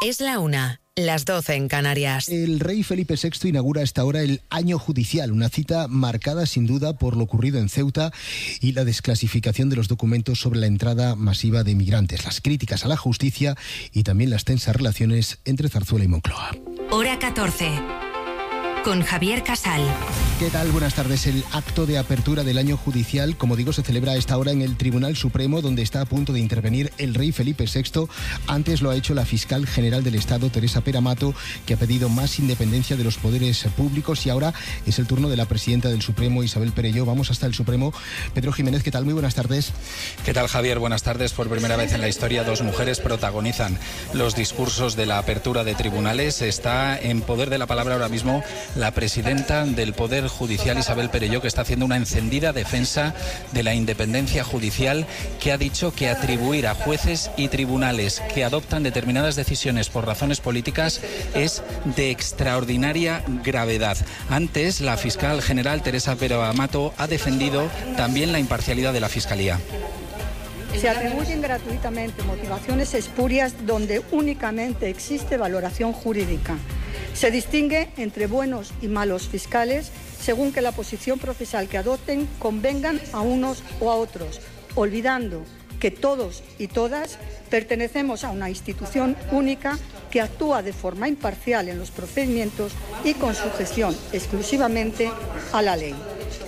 Es la 1, las 12 en Canarias. El rey Felipe VI inaugura a esta hora el año judicial, una cita marcada sin duda por lo ocurrido en Ceuta y la desclasificación de los documentos sobre la entrada masiva de migrantes, las críticas a la justicia y también las tensas relaciones entre Zarzuela y Moncloa. Hora 14. Con Javier Casal. ¿Qué tal? Buenas tardes. El acto de apertura del año judicial, como digo, se celebra a esta hora en el Tribunal Supremo, donde está a punto de intervenir el rey Felipe VI. Antes lo ha hecho la fiscal general del Estado, Teresa Pera Mato, que ha pedido más independencia de los poderes públicos, y ahora es el turno de la presidenta del Supremo, Isabel Perelló. Vamos hasta el Supremo. Pedro Jiménez, ¿qué tal? Muy buenas tardes. ¿Qué tal, Javier? Buenas tardes. Por primera vez en la historia, dos mujeres protagonizan los discursos de la apertura de tribunales. Está en poder de la palabra ahora mismo la presidenta del Poder Judicial, Isabel Perelló, que está haciendo una encendida defensa de la independencia judicial, que ha dicho que atribuir a jueces y tribunales que adoptan determinadas decisiones por razones políticas es de extraordinaria gravedad. Antes, la fiscal general, Teresa Pera Mato, ha defendido también la imparcialidad de la Fiscalía. Se atribuyen gratuitamente motivaciones espurias donde únicamente existe valoración jurídica. Se distingue entre buenos y malos fiscales según que la posición procesal que adopten convengan a unos o a otros, olvidando que todos y todas pertenecemos a una institución única que actúa de forma imparcial en los procedimientos y con sujeción exclusivamente a la ley.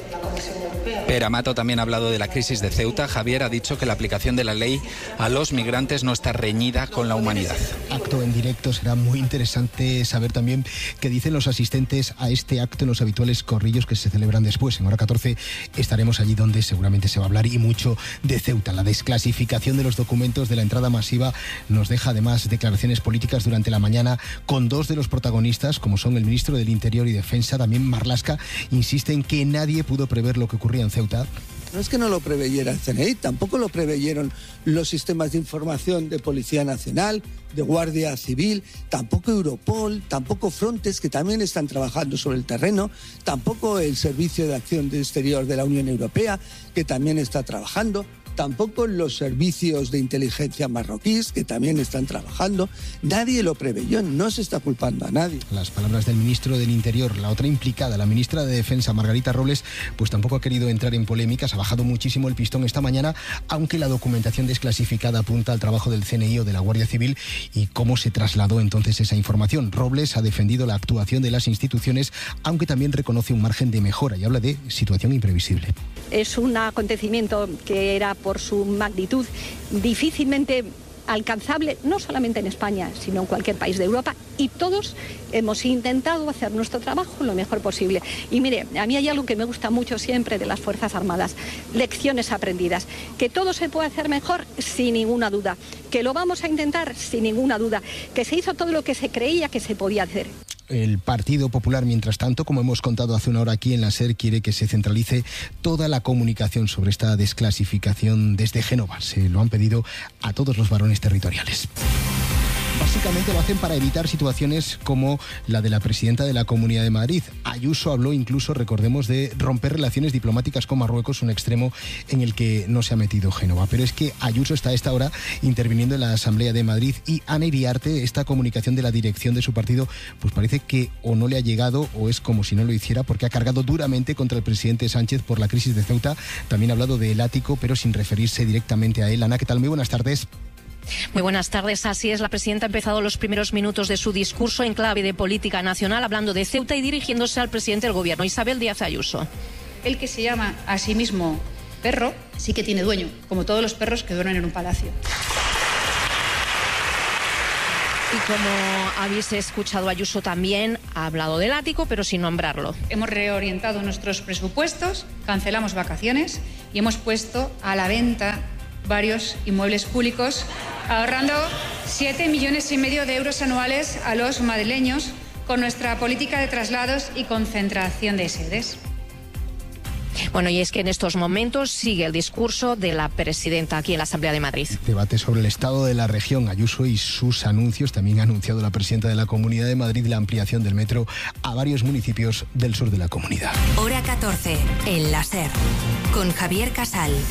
Pera Mato también ha hablado de la crisis de Ceuta. Javier ha dicho que la aplicación de la ley a los migrantes no está reñida con la humanidad. Acto en directo. Será muy interesante saber también qué dicen los asistentes a este acto en los habituales corrillos que se celebran después. En hora 14 estaremos allí donde seguramente se va a hablar y mucho de Ceuta. La desclasificación de los documentos de la entrada masiva nos deja además declaraciones políticas durante la mañana con dos de los protagonistas, como son el ministro del Interior y Defensa, también Marlaska, insiste en que nadie pudo prever lo que ocurría en Ceuta. No es que no lo preveyera el CNI, tampoco lo preveyeron los sistemas de información de Policía Nacional, de Guardia Civil, tampoco Europol, tampoco Frontex, que también están trabajando sobre el terreno, tampoco el Servicio de Acción Exterior de la Unión Europea, que también está trabajando, tampoco los servicios de inteligencia marroquíes, que también están trabajando. Nadie lo preveyó, no se está culpando a nadie. Las palabras del ministro del Interior. La otra implicada, la ministra de Defensa, Margarita Robles, pues tampoco ha querido entrar en polémicas, ha bajado muchísimo el pistón esta mañana, aunque la documentación desclasificada apunta al trabajo del CNI o de la Guardia Civil y cómo se trasladó entonces esa información. Robles ha defendido la actuación de las instituciones, aunque también reconoce un margen de mejora y habla de situación imprevisible. Es un acontecimiento que era, por su magnitud, difícilmente alcanzable, no solamente en España, sino en cualquier país de Europa, y todos hemos intentado hacer nuestro trabajo lo mejor posible. Y mire, a mí hay algo que me gusta mucho siempre de las Fuerzas Armadas: lecciones aprendidas. Que todo se puede hacer mejor, sin ninguna duda. Que lo vamos a intentar, sin ninguna duda. Que se hizo todo lo que se creía que se podía hacer. El Partido Popular, mientras tanto, como hemos contado hace una hora aquí en la SER, quiere que se centralice toda la comunicación sobre esta desclasificación desde Génova. Se lo han pedido a todos los varones territoriales. Básicamente lo hacen para evitar situaciones como la de la presidenta de la Comunidad de Madrid. Ayuso habló incluso, recordemos, de romper relaciones diplomáticas con Marruecos, un extremo en el que no se ha metido Génova. Pero es que Ayuso está a esta hora interviniendo en la Asamblea de Madrid y Ana Iriarte, esta comunicación de la dirección de su partido, pues parece que o no le ha llegado o es como si no lo hiciera, porque ha cargado duramente contra el presidente Sánchez por la crisis de Ceuta. También ha hablado del ático, pero sin referirse directamente a él. Ana, ¿qué tal? Muy buenas tardes. Muy buenas tardes. Así es, la presidenta ha empezado los primeros minutos de su discurso en clave de política nacional, hablando de Ceuta y dirigiéndose al presidente del gobierno, Isabel Díaz Ayuso. El que se llama a sí mismo perro sí que tiene dueño, como todos los perros que duermen en un palacio. Y como habéis escuchado, Ayuso también ha hablado del ático, pero sin nombrarlo. Hemos reorientado nuestros presupuestos, cancelamos vacaciones y hemos puesto a la venta varios inmuebles públicos, ahorrando 7,5 millones de euros anuales a los madrileños con nuestra política de traslados y concentración de sedes. Bueno, y es que en estos momentos sigue el discurso de la presidenta aquí en la Asamblea de Madrid. Debate sobre el estado de la región. Ayuso y sus anuncios. También ha anunciado la presidenta de la Comunidad de Madrid la ampliación del metro a varios municipios del sur de la comunidad. Hora 14, en la SER, con Javier Casal.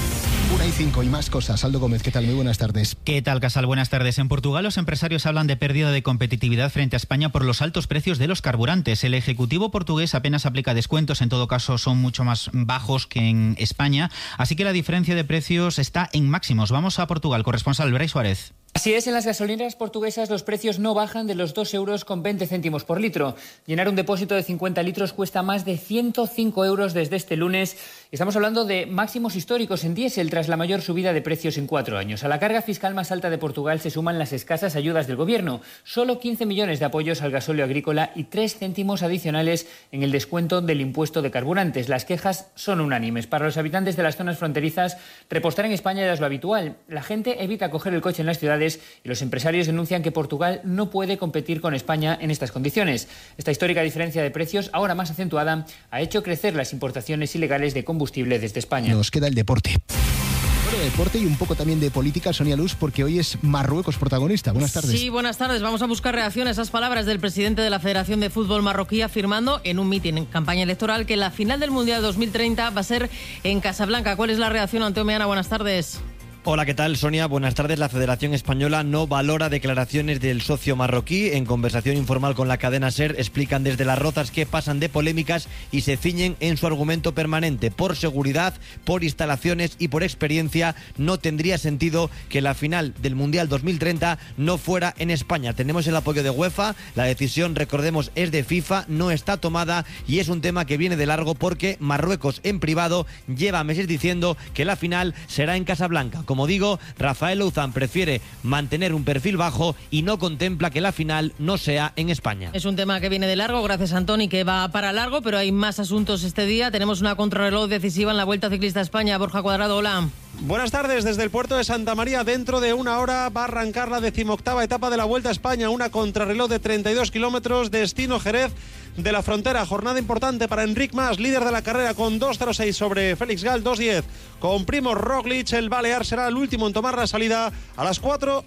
1:05 y más cosas. Aldo Gómez, ¿qué tal? Muy buenas tardes. ¿Qué tal, Casal? Buenas tardes. En Portugal los empresarios hablan de pérdida de competitividad frente a España por los altos precios de los carburantes. El Ejecutivo portugués apenas aplica descuentos, en todo caso son mucho más bajos que en España, así que la diferencia de precios está en máximos. Vamos a Portugal, corresponsal Brais Suárez. Así es, en las gasolineras portuguesas los precios no bajan de los 2,20 € por litro. Llenar un depósito de 50 litros cuesta más de 105 € desde este lunes. Estamos hablando de máximos históricos en diésel tras la mayor subida de precios en 4 años. A la carga fiscal más alta de Portugal se suman las escasas ayudas del gobierno. Solo 15 millones de apoyos al gasóleo agrícola y 3 céntimos adicionales en el descuento del impuesto de carburantes. Las quejas son unánimes. Para los habitantes de las zonas fronterizas, repostar en España ya es lo habitual. La gente evita coger el coche en las ciudades y los empresarios denuncian que Portugal no puede competir con España en estas condiciones. Esta histórica diferencia de precios, ahora más acentuada, ha hecho crecer las importaciones ilegales de combustible desde España. Nos queda el deporte. Bueno, deporte y un poco también de política, Sonia Luz, porque hoy es Marruecos protagonista. Buenas tardes. Sí, buenas tardes. Vamos a buscar reacción a esas palabras del presidente de la Federación de Fútbol marroquí afirmando en un mitin en campaña electoral que la final del Mundial 2030 va a ser en Casablanca. ¿Cuál es la reacción, Anteo Meana? Buenas tardes. Hola, ¿qué tal, Sonia? Buenas tardes. La Federación Española no valora declaraciones del socio marroquí. En conversación informal con la cadena SER explican desde Las Rozas que pasan de polémicas y se ciñen en su argumento permanente. Por seguridad, por instalaciones y por experiencia no tendría sentido que la final del Mundial 2030 no fuera en España. Tenemos el apoyo de UEFA, la decisión, recordemos, es de FIFA, no está tomada y es un tema que viene de largo porque Marruecos en privado lleva meses diciendo que la final será en Casablanca. Como digo, Rafael Louzán prefiere mantener un perfil bajo y no contempla que la final no sea en España. Es un tema que viene de largo, gracias Antoni, que va para largo, pero hay más asuntos este día. Tenemos una contrarreloj decisiva en la Vuelta Ciclista a España. Borja Cuadrado, hola. Buenas tardes, desde el puerto de Santa María. Dentro de una hora va a arrancar la 18ª etapa de la Vuelta a España, una contrarreloj de 32 kilómetros, destino Jerez de la Frontera. Jornada importante para Enric Mas, líder de la carrera, con 2:06 sobre Félix Gal, 2:10 con Primož Roglič. El balear será el último en tomar la salida a las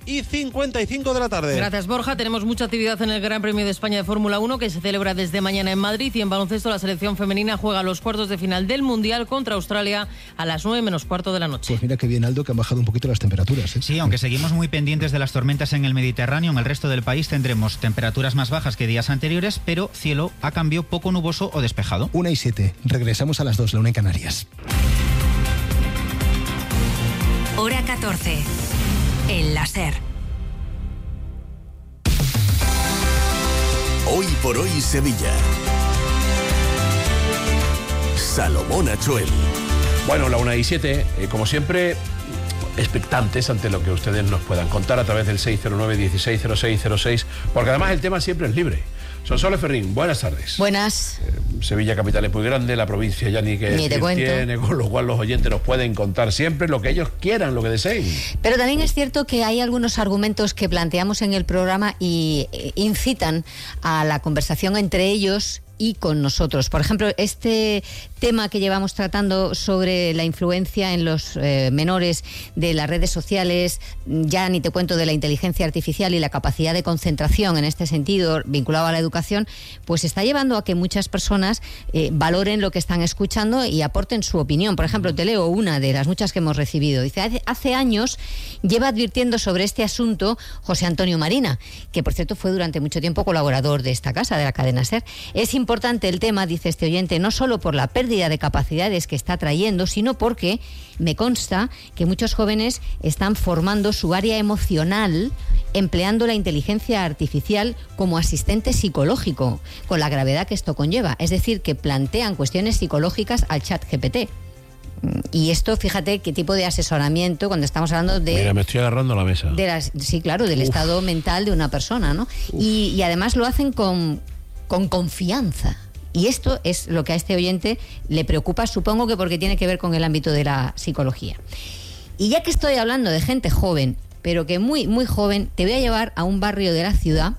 4:55 de la tarde. Gracias, Borja. Tenemos mucha actividad en el Gran Premio de España de Fórmula 1, que se celebra desde mañana en Madrid, y en baloncesto la selección femenina juega los cuartos de final del Mundial contra Australia a las 9:15 de la noche. Pues mira que bien, Aldo, que han bajado un poquito las temperaturas, ¿eh? Sí, aunque seguimos muy pendientes de las tormentas en el Mediterráneo, en el resto del país tendremos temperaturas más bajas que días anteriores, pero cielo a cambio poco nuboso o despejado. 1:07. Regresamos a las 2, la 1 en Canarias. Hora 14. El láser. Hoy por hoy Sevilla. Salomón Achuel. Bueno, la 1:07, como siempre, expectantes ante lo que ustedes nos puedan contar a través del 609-160606, porque además el tema siempre es libre. Sonsoles Ferrín, buenas tardes. Buenas. Sevilla capital es muy grande, la provincia ya ni que tiene, con lo cual los oyentes nos pueden contar siempre lo que ellos quieran, lo que deseen. Pero también es cierto que hay algunos argumentos que planteamos en el programa y incitan a la conversación entre ellos y con nosotros. Por ejemplo, este tema que llevamos tratando sobre la influencia en los menores de las redes sociales, ya ni te cuento de la inteligencia artificial y la capacidad de concentración en este sentido vinculado a la educación, pues está llevando a que muchas personas valoren lo que están escuchando y aporten su opinión. Por ejemplo, te leo una de las muchas que hemos recibido. Dice, hace años lleva advirtiendo sobre este asunto José Antonio Marina, que por cierto fue durante mucho tiempo colaborador de esta casa, de la cadena SER. Es importante el tema, dice este oyente, no solo por la pérdida de capacidades que está trayendo, sino porque me consta que muchos jóvenes están formando su área emocional empleando la inteligencia artificial como asistente psicológico, con la gravedad que esto conlleva. Es decir, que plantean cuestiones psicológicas al chat GPT. Y esto, fíjate qué tipo de asesoramiento cuando estamos hablando de... Mira, me estoy agarrando a la mesa. Sí, claro, del estado mental de una persona, ¿no? Y además lo hacen con confianza. Y esto es lo que a este oyente le preocupa, supongo que porque tiene que ver con el ámbito de la psicología. Y ya que estoy hablando de gente joven, pero que muy, muy joven, te voy a llevar a un barrio de la ciudad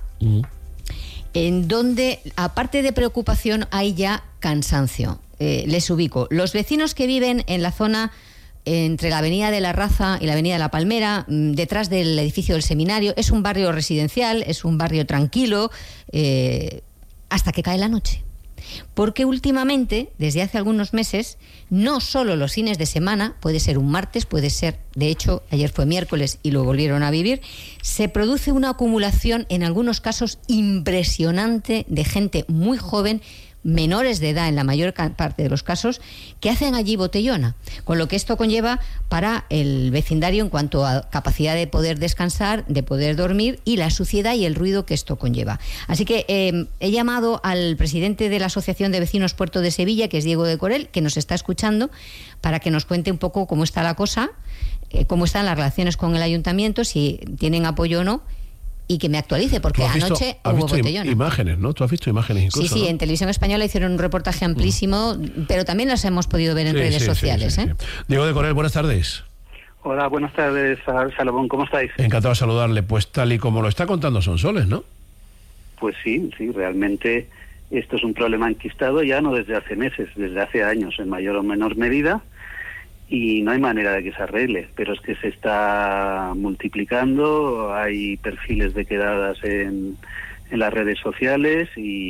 en donde, aparte de preocupación, hay ya cansancio. Les ubico. Los vecinos que viven en la zona entre la Avenida de la Raza y la Avenida de la Palmera, detrás del edificio del seminario, es un barrio residencial, es un barrio tranquilo, hasta que cae la noche. Porque últimamente, desde hace algunos meses, no solo los fines de semana, puede ser un martes, puede ser, de hecho, ayer fue miércoles y lo volvieron a vivir, se produce una acumulación, en algunos casos, impresionante de gente muy joven, menores de edad en la mayor parte de los casos, que hacen allí botellona, con lo que esto conlleva para el vecindario en cuanto a capacidad de poder descansar, de poder dormir y la suciedad y el ruido que esto conlleva. Así que he llamado al presidente de la Asociación de Vecinos Puerto de Sevilla, que es Diego de Corell, que nos está escuchando, para que nos cuente un poco cómo está la cosa, cómo están las relaciones con el ayuntamiento, si tienen apoyo o no, y que me actualice, porque anoche hubo botellón. Imágenes, ¿no? Tú has visto imágenes incluso. Sí, en Televisión Española hicieron un reportaje amplísimo, pero también las hemos podido ver en redes sociales. Sí. Diego de Corell, buenas tardes. Hola, buenas tardes, Salomón, ¿cómo estáis? Encantado de saludarle. Pues tal y como lo está contando Sonsoles, ¿no? Pues sí, realmente esto es un problema enquistado ya no desde hace meses, desde hace años, en mayor o menor medida, y no hay manera de que se arregle, pero es que se está multiplicando, hay perfiles de quedadas en las redes sociales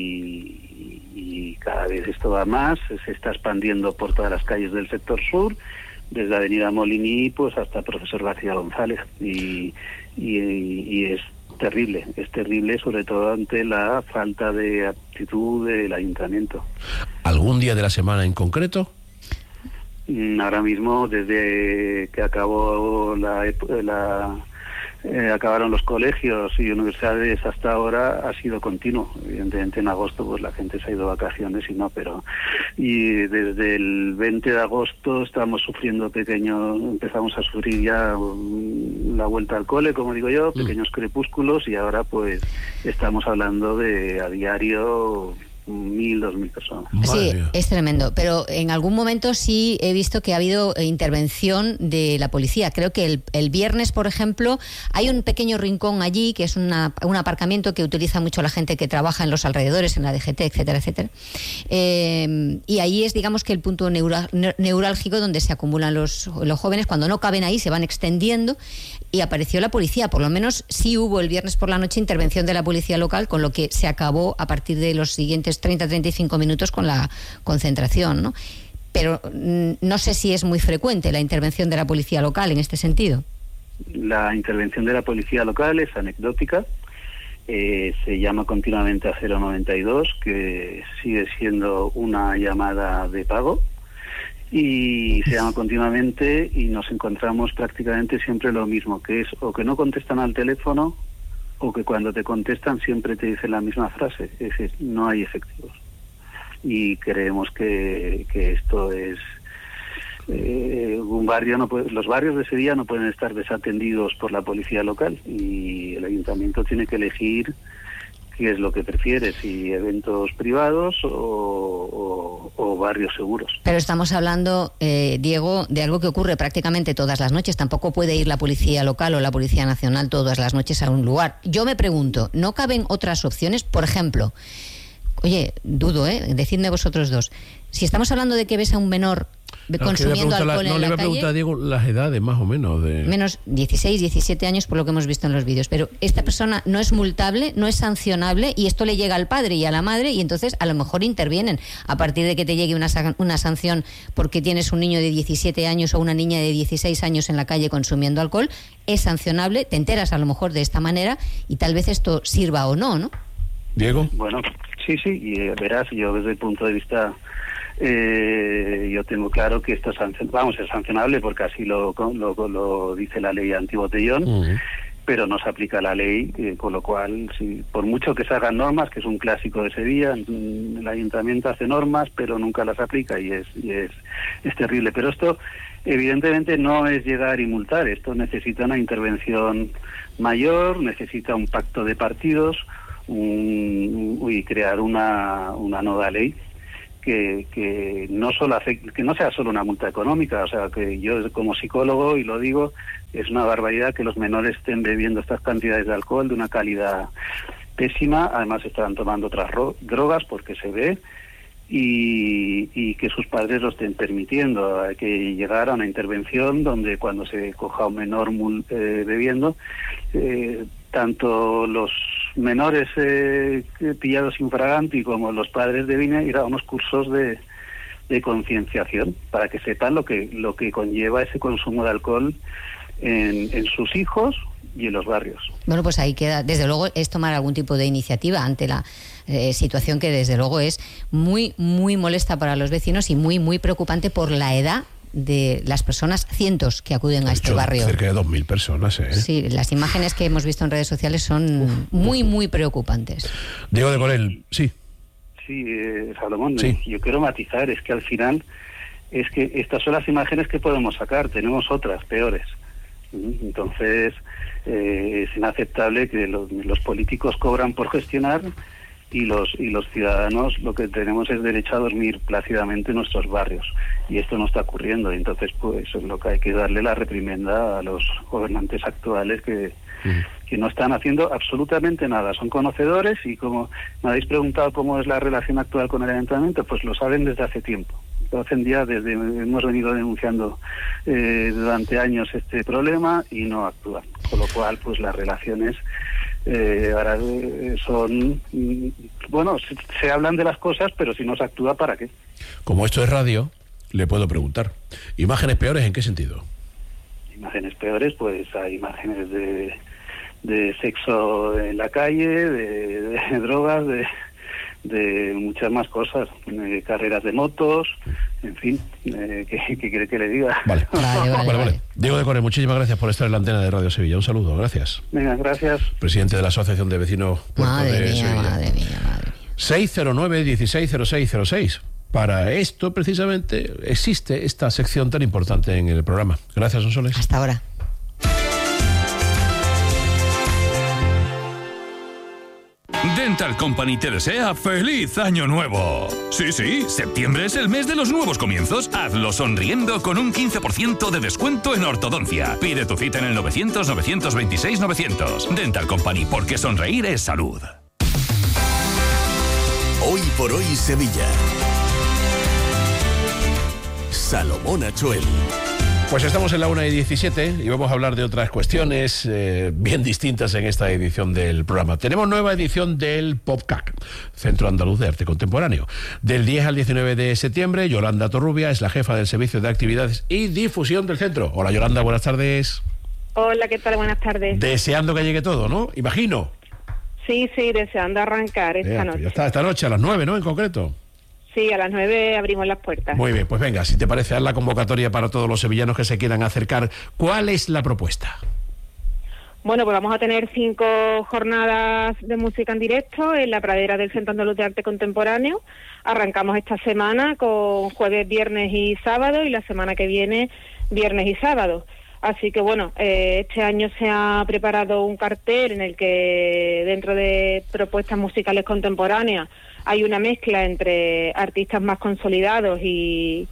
y cada vez esto va más, se está expandiendo por todas las calles del sector sur, desde Avenida Molini pues hasta Profesor García González, y es terrible, sobre todo ante la falta de actitud del ayuntamiento. ¿Algún día de la semana en concreto? Ahora mismo, desde que acabaron los colegios y universidades hasta ahora, ha sido continuo. Evidentemente en agosto pues la gente se ha ido de vacaciones y desde el 20 de agosto empezamos a sufrir ya la vuelta al cole, como digo yo, pequeños crepúsculos, y ahora pues estamos hablando de a diario 1.000, 2.000 personas. Sí, es tremendo, pero en algún momento sí he visto que ha habido intervención de la policía. Creo que el viernes, por ejemplo, hay un pequeño rincón allí, que es un aparcamiento que utiliza mucho la gente que trabaja en los alrededores, en la DGT, etcétera, etcétera. Y ahí es, digamos, que el punto neurálgico donde se acumulan los jóvenes. Cuando no caben ahí, se van extendiendo, y apareció la policía. Por lo menos sí hubo el viernes por la noche intervención de la policía local, con lo que se acabó a partir de los siguientes 30-35 minutos con la concentración, ¿no? Pero no sé si es muy frecuente la intervención de la policía local en este sentido. La intervención de la policía local es anecdótica. Se llama continuamente a 092, que sigue siendo una llamada de pago, y se llama continuamente, y nos encontramos prácticamente siempre lo mismo, que es o que no contestan al teléfono, o que cuando te contestan siempre te dicen la misma frase, es decir, no hay efectivos. Y creemos que esto es un barrio, los barrios de Sevilla no pueden estar desatendidos por la policía local, y el ayuntamiento tiene que elegir qué es lo que prefiere, si eventos privados o barrios seguros. Pero estamos hablando, Diego, de algo que ocurre prácticamente todas las noches. Tampoco puede ir la policía local o la policía nacional todas las noches a un lugar. Yo me pregunto, ¿no caben otras opciones? Por ejemplo, oye, dudo, decidme vosotros dos, si estamos hablando de que ves a un menor consumiendo alcohol en la calle... No, le iba a preguntar a Diego las edades más o menos. Menos 16, 17 años por lo que hemos visto en los vídeos. Pero esta persona no es multable, no es sancionable, y esto le llega al padre y a la madre, y entonces a lo mejor intervienen. A partir de que te llegue una sanción porque tienes un niño de 17 años o una niña de 16 años en la calle consumiendo alcohol, es sancionable, te enteras a lo mejor de esta manera, y tal vez esto sirva o no, ¿no? Diego. Bueno, sí, y verás, yo desde el punto de vista... yo tengo claro que esto es sancionable, porque así lo dice la ley antibotellón, pero no se aplica la ley, con lo cual, por mucho que se hagan normas, que es un clásico de Sevilla, el ayuntamiento hace normas, pero nunca las aplica, y es terrible. Pero esto, evidentemente, no es llegar y multar, esto necesita una intervención mayor, necesita un pacto de partidos, y crear una nueva ley que no solo que no sea solo una multa económica. O sea, que yo como psicólogo, y lo digo, es una barbaridad que los menores estén bebiendo estas cantidades de alcohol de una calidad pésima. Además están tomando otras drogas, porque se ve, y que sus padres lo estén permitiendo. Hay que llegar a una intervención donde, cuando se coja a un menor bebiendo, tanto los menores pillados infraganti como los padres de Viña ir a unos cursos de concienciación para que sepan lo que conlleva ese consumo de alcohol en sus hijos y en los barrios. Bueno, pues ahí queda. Desde luego es tomar algún tipo de iniciativa ante la situación que desde luego es muy, muy molesta para los vecinos y muy, muy preocupante por la edad de las personas, cientos que acuden a este barrio. Cerca de 2.000 personas, ¿eh? Sí, las imágenes que hemos visto en redes sociales son muy, muy preocupantes. Diego de Corell, sí. Sí, Salomón, yo quiero matizar, es que al final es que estas son las imágenes que podemos sacar, tenemos otras peores. Entonces es inaceptable que los políticos cobran por gestionar y los ciudadanos lo que tenemos es derecho a dormir plácidamente en nuestros barrios, y esto no está ocurriendo. Entonces pues es lo que hay que darle la reprimenda a los gobernantes actuales que no están haciendo absolutamente nada. Son conocedores y, como me habéis preguntado cómo es la relación actual con el ayuntamiento, pues lo saben desde hace tiempo. Hemos venido denunciando durante años este problema y no actúan, con lo cual pues las relaciones ahora son, bueno, se hablan de las cosas, pero si no se actúa, ¿para qué? Como esto es radio, le puedo preguntar, ¿imágenes peores en qué sentido? Imágenes peores, pues hay imágenes de sexo en la calle, de drogas, de muchas más cosas, carreras de motos, en fin, ¿qué quiere que le diga? Vale. Diego de Corell, muchísimas gracias por estar en la antena de Radio Sevilla. Un saludo, gracias. Venga, gracias. Presidente de la Asociación de Vecinos Puerto de Sevilla. Madre mía. 609-160606. Para esto, precisamente, existe esta sección tan importante en el programa. Gracias, Sonsoles. Hasta ahora. Dental Company te desea ¡Feliz Año Nuevo! Sí, septiembre es el mes de los nuevos comienzos. Hazlo sonriendo con un 15% de descuento en ortodoncia. Pide tu cita en el 900-926-900. Dental Company, porque sonreír es salud. Hoy por hoy Sevilla. Salomón Achuel. Pues estamos en la 1:17 y vamos a hablar de otras cuestiones bien distintas en esta edición del programa. Tenemos nueva edición del POPCAC, Centro Andaluz de Arte Contemporáneo. Del 10 al 19 de septiembre, Yolanda Torrubia es la jefa del Servicio de Actividades y Difusión del centro. Hola, Yolanda, buenas tardes. Hola, ¿qué tal? Buenas tardes. Deseando que llegue todo, ¿no? Imagino. Sí, deseando arrancar esta noche. Ya está, esta noche a las 9, ¿no? En concreto. Sí, a las 9 abrimos las puertas. Muy bien, pues venga, si te parece, haz la convocatoria para todos los sevillanos que se quieran acercar. ¿Cuál es la propuesta? Bueno, pues vamos a tener 5 jornadas de música en directo en la pradera del Centro Andaluz de Arte Contemporáneo. Arrancamos esta semana con jueves, viernes y sábado, y la semana que viene viernes y sábado. Así que bueno, este año se ha preparado un cartel en el que, dentro de propuestas musicales contemporáneas, hay una mezcla entre artistas más consolidados y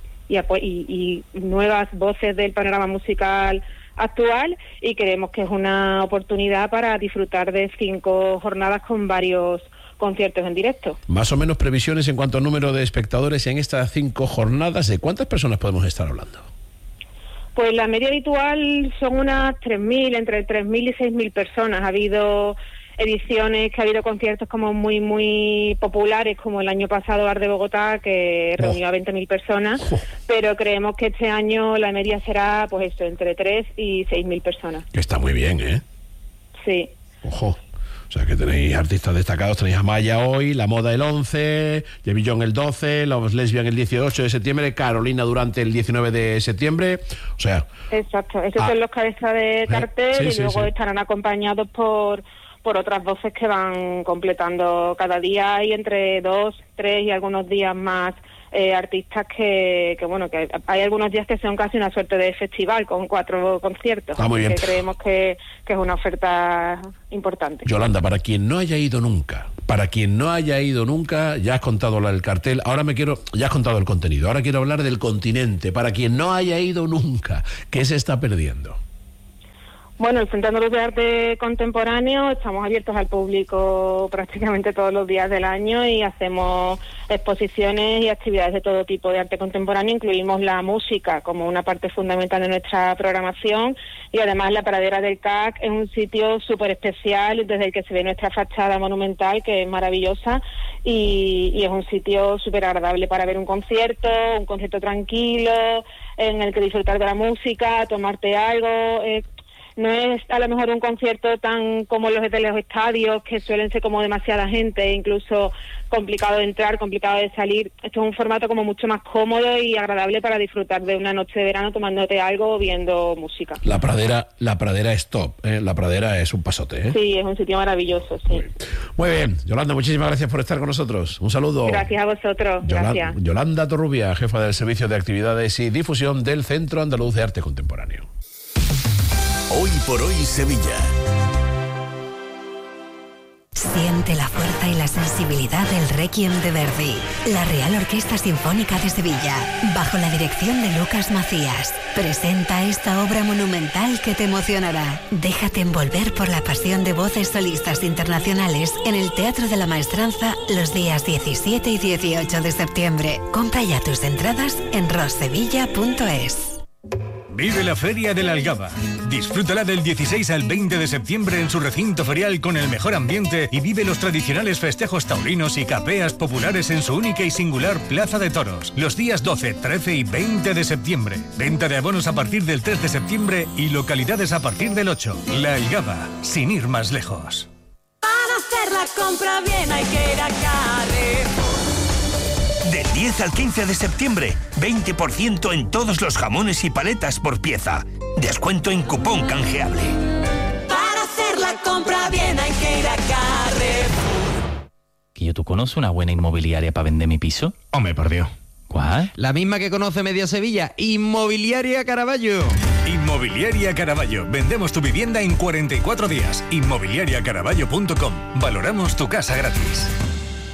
nuevas voces del panorama musical actual, y creemos que es una oportunidad para disfrutar de 5 jornadas con varios conciertos en directo. Más o menos previsiones en cuanto al número de espectadores en estas 5 jornadas, ¿de cuántas personas podemos estar hablando? Pues la media habitual son unas 3.000, entre 3.000 y 6.000 personas. Ha habido ediciones que ha habido conciertos como muy populares, como el año pasado Art de Bogotá, que reunió a 20.000 personas, pero creemos que este año la media será, pues eso, entre 3 y 6.000 personas. Que está muy bien, ¿eh? Sí. Ojo. O sea, que tenéis artistas destacados, tenéis a Maya hoy, La Moda el 11, Jevillón el 12, Los Lesbian el 18 de septiembre, Carolina Durante el 19 de septiembre, o sea... Exacto, esos son los cabezas de cartel, y luego estarán acompañados por otras voces que van completando. Cada día hay entre 2, 3 y algunos días más artistas que hay algunos días que son casi una suerte de festival con 4 conciertos. Muy bien. Que creemos que es una oferta importante. Yolanda, para quien no haya ido nunca, ya has contado el cartel, ya has contado el contenido, ahora quiero hablar del continente. Para quien no haya ido nunca, ¿qué se está perdiendo? Bueno, el Centro Andaluz de Arte Contemporáneo estamos abiertos al público prácticamente todos los días del año y hacemos exposiciones y actividades de todo tipo de arte contemporáneo. Incluimos la música como una parte fundamental de nuestra programación y además la Pradera del CAC es un sitio súper especial desde el que se ve nuestra fachada monumental, que es maravillosa, y es un sitio súper agradable para ver un concierto tranquilo en el que disfrutar de la música, tomarte algo. No es a lo mejor un concierto tan como los de los estadios, que suelen ser como demasiada gente, incluso complicado de entrar, complicado de salir. Esto es un formato como mucho más cómodo y agradable para disfrutar de una noche de verano tomándote algo o viendo música. La Pradera es top, ¿eh? La Pradera es un pasote, ¿eh? Sí, es un sitio maravilloso, sí. Muy bien, Yolanda, muchísimas gracias por estar con nosotros. Un saludo. Gracias a vosotros, gracias. Yolanda Torrubia, jefa del Servicio de Actividades y Difusión del Centro Andaluz de Arte Contemporáneo. Hoy por hoy Sevilla. Siente la fuerza y la sensibilidad del Requiem de Verdi. La Real Orquesta Sinfónica de Sevilla, bajo la dirección de Lucas Macías, presenta esta obra monumental que te emocionará. Déjate envolver por la pasión de voces solistas internacionales en el Teatro de la Maestranza los días 17 y 18 de septiembre. Compra ya tus entradas en rossevilla.es. Vive la Feria de la Algaba. Disfrútala del 16 al 20 de septiembre en su recinto ferial con el mejor ambiente y vive los tradicionales festejos taurinos y capeas populares en su única y singular Plaza de Toros. Los días 12, 13 y 20 de septiembre. Venta de abonos a partir del 3 de septiembre y localidades a partir del 8. La Algaba, sin ir más lejos. Para hacer la compra bien hay que ir a Carrefour. Del 10 al 15 de septiembre, 20% en todos los jamones y paletas por pieza. Descuento en cupón canjeable. Para hacer la compra bien hay que ir a Carrefour. ¿Que tú conoces una buena inmobiliaria para vender mi piso? Hombre, por Dios. ¿Cuál? La misma que conoce media Sevilla, Inmobiliaria Caraballo. Inmobiliaria Caraballo. Vendemos tu vivienda en 44 días. Inmobiliariacaraballo.com. Valoramos tu casa gratis.